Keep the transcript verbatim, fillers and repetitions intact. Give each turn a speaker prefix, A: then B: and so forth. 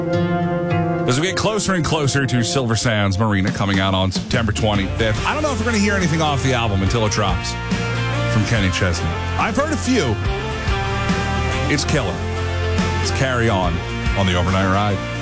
A: As we get closer and closer to Silver Sands Marina coming out on September twenty-fifth, I don't know if we're going to hear anything off the album until it drops from Kenny Chesney. I've heard a few. It's killer. It's Carry On on the Overnight Ride.